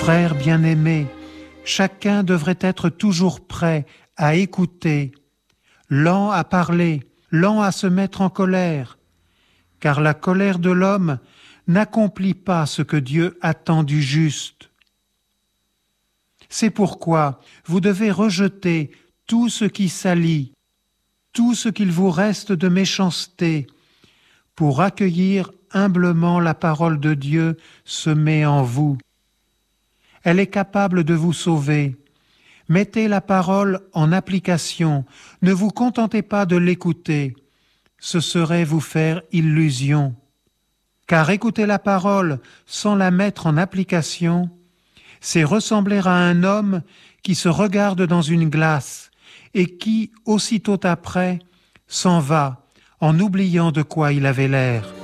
Frères bien-aimés, chacun devrait être toujours prêt à écouter, lent à parler, lent à se mettre en colère, car la colère de l'homme n'accomplit pas ce que Dieu attend du juste. C'est pourquoi vous devez rejeter tout ce qui salit, tout ce qu'il vous reste de méchanceté, pour accueillir humblement la parole de Dieu semée en vous. Elle est capable de vous sauver. Mettez la parole en application. Ne vous contentez pas de l'écouter. Ce serait vous faire illusion. Car écouter la parole sans la mettre en application, c'est ressembler à un homme qui se regarde dans une glace et qui, aussitôt après, s'en va en oubliant de quoi il avait l'air.